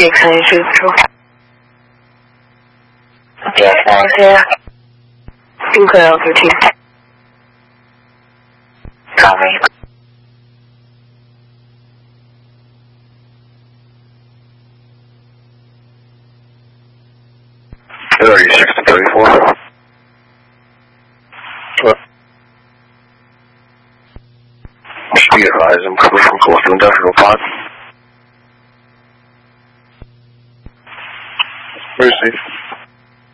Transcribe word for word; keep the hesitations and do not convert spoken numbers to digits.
six nine two control. Yes, nine zero. Sinclair L thirteen. Copy. thirty-six to thirty-four. What? Just be advised, I'm coming from Coastal Industrial Pod. Receive.